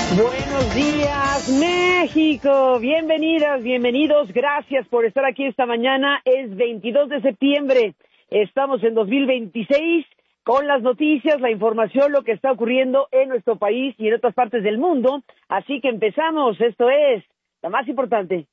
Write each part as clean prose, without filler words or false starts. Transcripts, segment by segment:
Buenos días, México. Bienvenidas, bienvenidos. Gracias por estar aquí esta mañana. Es 22 de septiembre. Estamos en 2026 con las noticias, la información, lo que está ocurriendo en nuestro país y en otras partes del mundo. Así que empezamos. Esto es la más importante.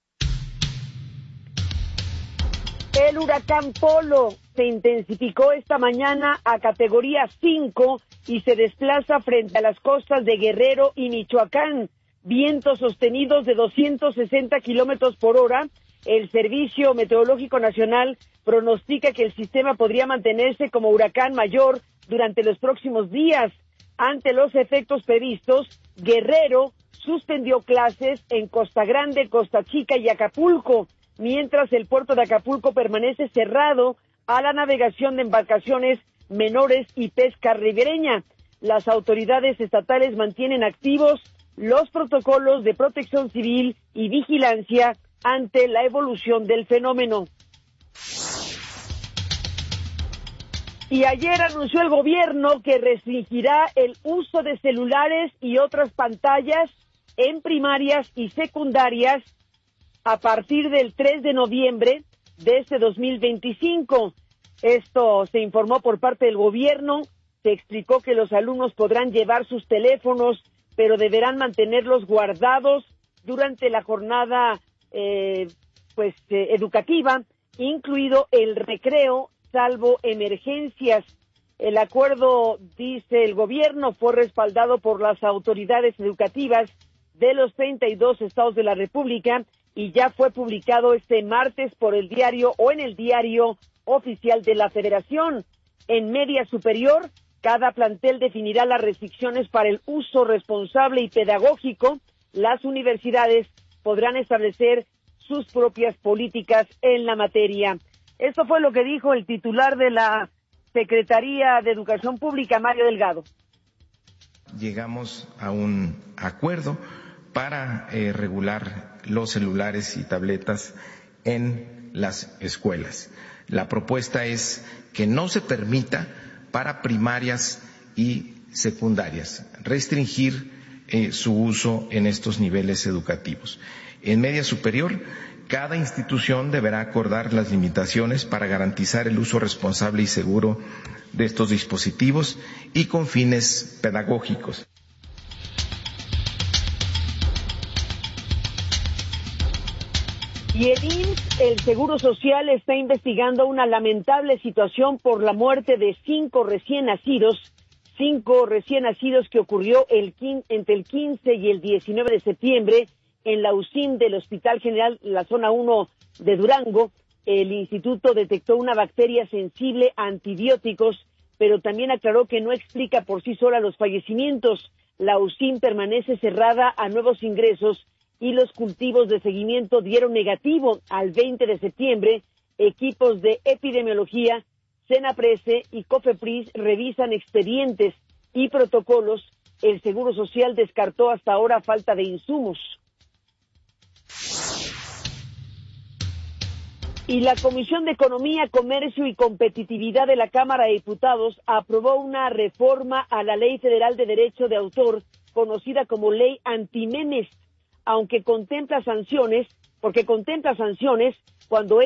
El huracán Polo se intensificó esta mañana a categoría 5 y se desplaza frente a las costas de Guerrero y Michoacán. Vientos sostenidos de 260 kilómetros por hora. El Servicio Meteorológico Nacional pronostica que el sistema podría mantenerse como huracán mayor durante los próximos días. Ante los efectos previstos, Guerrero suspendió clases en Costa Grande, Costa Chica y Acapulco, mientras el puerto de Acapulco permanece cerrado a la navegación de embarcaciones menores y pesca ribereña. Las autoridades estatales mantienen activos los protocolos de protección civil y vigilancia ante la evolución del fenómeno. Y ayer anunció el gobierno que restringirá el uso de celulares y otras pantallas en primarias y secundarias a partir del 3 de noviembre de este 2025. Esto se informó por parte del gobierno. Se explicó que los alumnos podrán llevar sus teléfonos, pero deberán mantenerlos guardados durante la jornada educativa, incluido el recreo, salvo emergencias. El acuerdo, dice el gobierno, fue respaldado por las autoridades educativas de los 32 estados de la República y ya fue publicado este martes por el diario o en el diario oficial de la Federación. En media superior, cada plantel definirá las restricciones para el uso responsable y pedagógico. Las universidades podrán establecer sus propias políticas en la materia. Esto fue lo que dijo el titular de la Secretaría de Educación Pública, Mario Delgado. Llegamos a un acuerdo para regular los celulares y tabletas en las escuelas. La propuesta es que no se permita para primarias y secundarias restringir su uso en estos niveles educativos. En media superior, cada institución deberá acordar las limitaciones para garantizar el uso responsable y seguro de estos dispositivos y con fines pedagógicos. Y el IMSS, el Seguro Social, está investigando una lamentable situación por la muerte de 5 recién nacidos que ocurrió entre el 15 y el 19 de septiembre en la UCIM del Hospital General, la zona 1 de Durango. El instituto detectó una bacteria sensible a antibióticos, pero también aclaró que no explica por sí sola los fallecimientos. La UCIM permanece cerrada a nuevos ingresos y los cultivos de seguimiento dieron negativo al 20 de septiembre. Equipos de epidemiología, Senaprese y COFEPRIS revisan expedientes y protocolos. El Seguro Social descartó hasta ahora falta de insumos. Y la Comisión de Economía, Comercio y Competitividad de la Cámara de Diputados aprobó una reforma a la Ley Federal de Derecho de Autor, conocida como Ley Antimemes, aunque contempla sanciones cuando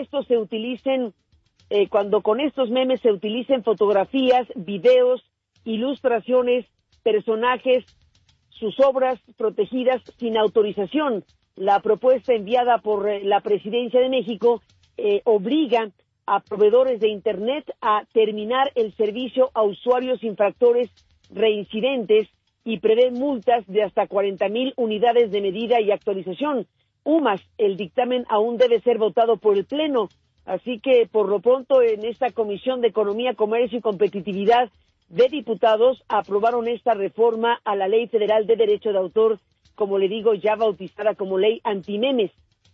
con estos memes se utilicen fotografías, videos, ilustraciones, personajes, sus obras protegidas sin autorización. La propuesta enviada por la Presidencia de México obliga a proveedores de Internet a terminar el servicio a usuarios infractores reincidentes y prevé multas de hasta 40,000 unidades de medida y actualización. El dictamen aún debe ser votado por el Pleno, así que por lo pronto en esta Comisión de Economía, Comercio y Competitividad de Diputados aprobaron esta reforma a la Ley Federal de Derecho de Autor, como le digo, ya bautizada como Ley Antimemes.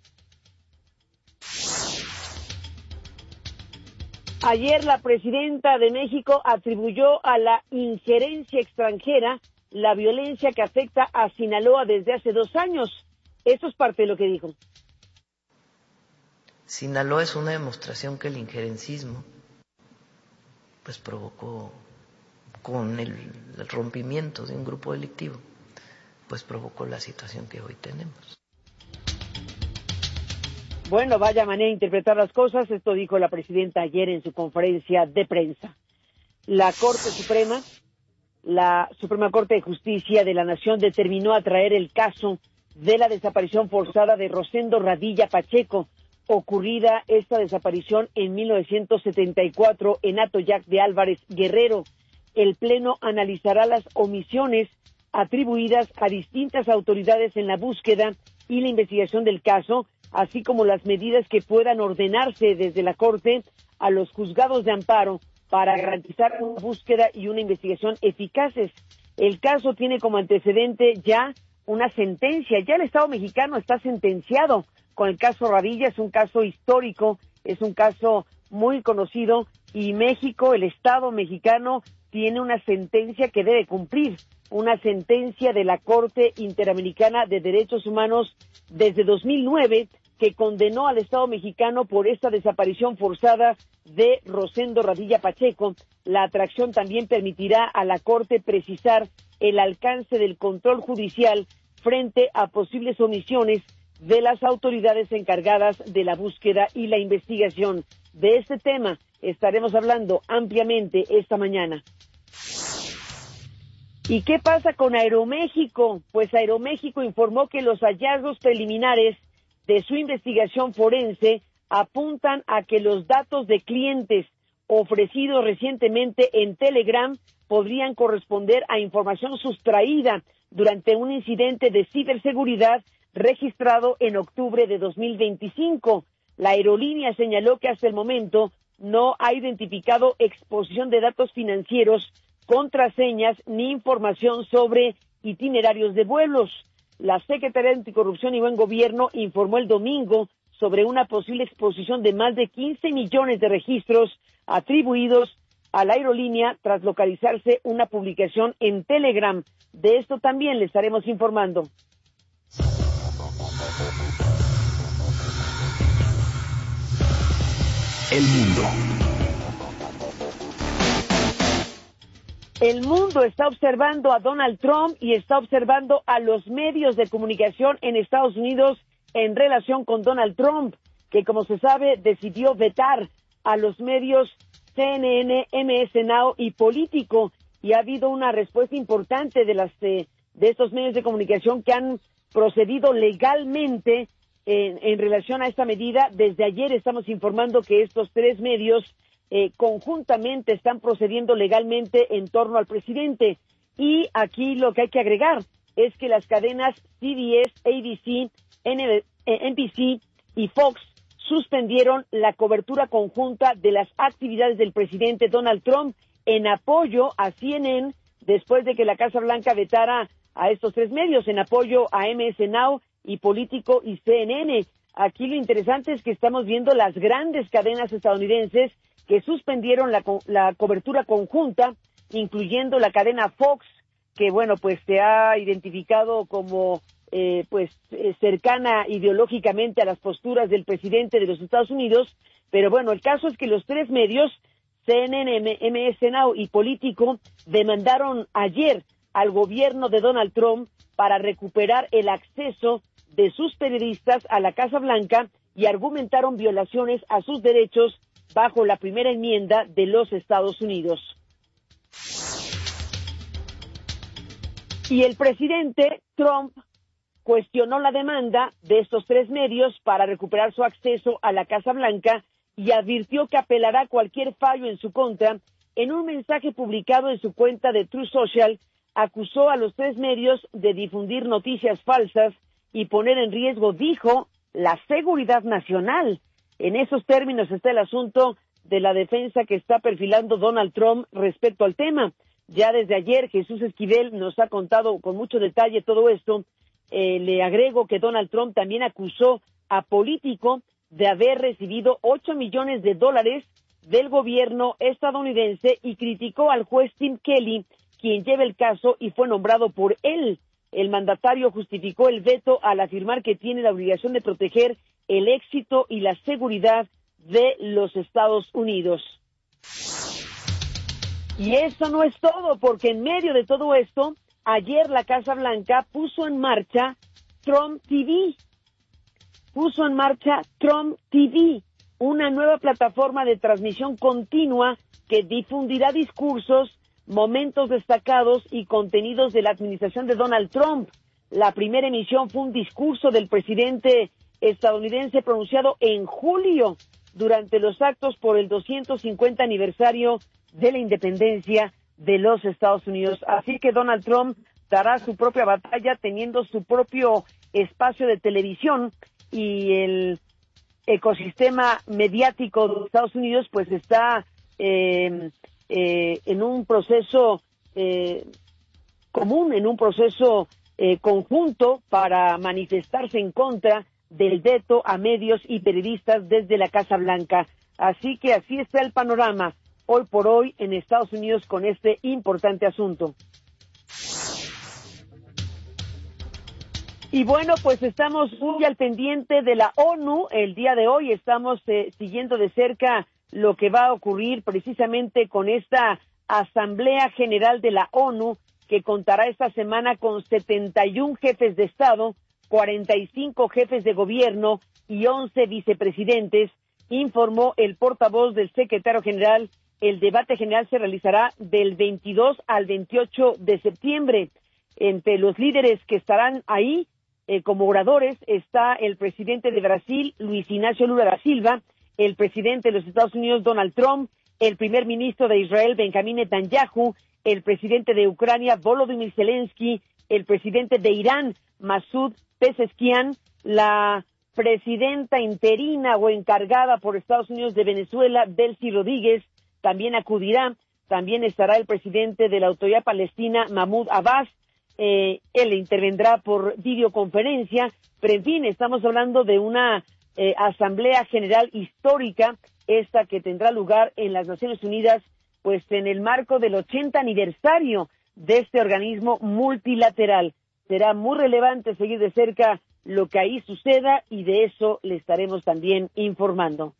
Ayer la presidenta de México atribuyó a la injerencia extranjera la violencia que afecta a Sinaloa desde hace 2 años. Eso es parte de lo que dijo. Sinaloa es una demostración que el injerencismo pues provocó con el rompimiento de un grupo delictivo. pues provocó la situación que hoy tenemos. Bueno, vaya manera de interpretar las cosas. Esto dijo la presidenta ayer en su conferencia de prensa. La Suprema Corte de Justicia de la Nación determinó atraer el caso de la desaparición forzada de Rosendo Radilla Pacheco, ocurrida esta desaparición en 1974 en Atoyac de Álvarez, Guerrero. El Pleno analizará las omisiones atribuidas a distintas autoridades en la búsqueda y la investigación del caso, así como las medidas que puedan ordenarse desde la Corte a los juzgados de amparo para garantizar una búsqueda y una investigación eficaces. El caso tiene como antecedente ya una sentencia. Ya el Estado mexicano está sentenciado con el caso Radilla. Es un caso histórico, es un caso muy conocido, y México, el Estado mexicano, tiene una sentencia que debe cumplir, una sentencia de la Corte Interamericana de Derechos Humanos desde 2009, que condenó al Estado mexicano por esta desaparición forzada de Rosendo Radilla Pacheco. La atracción también permitirá a la Corte precisar el alcance del control judicial frente a posibles omisiones de las autoridades encargadas de la búsqueda y la investigación. De este tema estaremos hablando ampliamente esta mañana. ¿Y qué pasa con Aeroméxico? Pues Aeroméxico informó que los hallazgos preliminares de su investigación forense apuntan a que los datos de clientes ofrecidos recientemente en Telegram podrían corresponder a información sustraída durante un incidente de ciberseguridad registrado en octubre de 2025. La aerolínea señaló que hasta el momento no ha identificado exposición de datos financieros, contraseñas ni información sobre itinerarios de vuelos. La Secretaría de Anticorrupción y Buen Gobierno informó el domingo sobre una posible exposición de más de 15 millones de registros atribuidos a la aerolínea tras localizarse una publicación en Telegram. De esto también le estaremos informando. El mundo. El mundo está observando a Donald Trump y está observando a los medios de comunicación en Estados Unidos en relación con Donald Trump, que, como se sabe, decidió vetar a los medios CNN, MS Now y Político, y ha habido una respuesta importante de estos medios de comunicación que han procedido legalmente en relación a esta medida. Desde ayer estamos informando que estos tres medios conjuntamente están procediendo legalmente en torno al presidente. Y aquí lo que hay que agregar es que las cadenas CBS, ABC, NBC y Fox suspendieron la cobertura conjunta de las actividades del presidente Donald Trump en apoyo a CNN, después de que la Casa Blanca vetara a estos tres medios, en apoyo a MS Now y Político y CNN. Aquí lo interesante es que estamos viendo las grandes cadenas estadounidenses que suspendieron la cobertura conjunta, incluyendo la cadena Fox, que bueno, pues se ha identificado como cercana ideológicamente a las posturas del presidente de los Estados Unidos. Pero bueno, el caso es que los tres medios, CNN, MS Now y Político, demandaron ayer al gobierno de Donald Trump para recuperar el acceso de sus periodistas a la Casa Blanca y argumentaron violaciones a sus derechos bajo la primera enmienda de los Estados Unidos. Y el presidente Trump cuestionó la demanda de estos tres medios para recuperar su acceso a la Casa Blanca y advirtió que apelará cualquier fallo en su contra. En un mensaje publicado en su cuenta de Truth Social, acusó a los tres medios de difundir noticias falsas y poner en riesgo, dijo, la seguridad nacional. En esos términos está el asunto de la defensa que está perfilando Donald Trump respecto al tema. Ya desde ayer Jesús Esquivel nos ha contado con mucho detalle todo esto. Le agrego que Donald Trump también acusó a Político de haber recibido $8 millones del gobierno estadounidense y criticó al juez Tim Kelly, quien lleva el caso y fue nombrado por él. El mandatario justificó el veto al afirmar que tiene la obligación de proteger el éxito y la seguridad de los Estados Unidos. Y eso no es todo, porque en medio de todo esto, ayer la Casa Blanca puso en marcha Trump TV. Una nueva plataforma de transmisión continua que difundirá discursos, momentos destacados y contenidos de la administración de Donald Trump. La primera emisión fue un discurso del presidente estadounidense pronunciado en julio durante los actos por el 250 aniversario de la independencia de los Estados Unidos. Así que Donald Trump dará su propia batalla teniendo su propio espacio de televisión, y el ecosistema mediático de Estados Unidos pues está en un proceso común, en un proceso conjunto para manifestarse en contra del veto a medios y periodistas desde la Casa Blanca. Así que así está el panorama hoy por hoy en Estados Unidos con este importante asunto. Y bueno, pues estamos muy al pendiente de la ONU. El día de hoy estamos siguiendo de cerca lo que va a ocurrir precisamente con esta Asamblea General de la ONU, que contará esta semana con 71 jefes de Estado, 45 jefes de gobierno y 11 vicepresidentes, informó el portavoz del secretario general. El debate general se realizará del 22 al 28 de septiembre. Entre los líderes que estarán ahí como oradores está el presidente de Brasil, Luis Ignacio Lula da Silva, el presidente de los Estados Unidos, Donald Trump, el primer ministro de Israel, Benjamín Netanyahu, el presidente de Ucrania, Volodymyr Zelensky, el presidente de Irán, Masoud Pezeshkian, la presidenta interina o encargada por Estados Unidos de Venezuela, Delcy Rodríguez, también acudirá. También estará el presidente de la Autoridad Palestina, Mahmoud Abbas. Él intervendrá por videoconferencia, pero en fin, estamos hablando de una Asamblea General histórica, esta que tendrá lugar en las Naciones Unidas, pues en el marco del 80 aniversario de este organismo multilateral. Será muy relevante seguir de cerca lo que ahí suceda y de eso le estaremos también informando.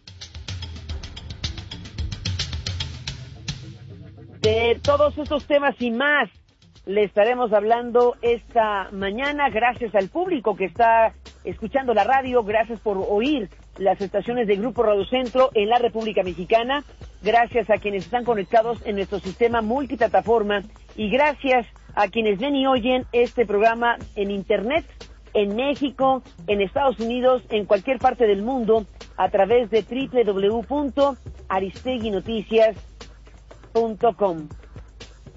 De todos estos temas y más le estaremos hablando esta mañana. Gracias al público que está escuchando la radio, gracias por oír las estaciones de Grupo Radio Centro en la República Mexicana, gracias a quienes están conectados en nuestro sistema multiplataforma y gracias a quienes ven y oyen este programa en Internet, en México, en Estados Unidos, en cualquier parte del mundo, a través de www.aristeguinoticias.com.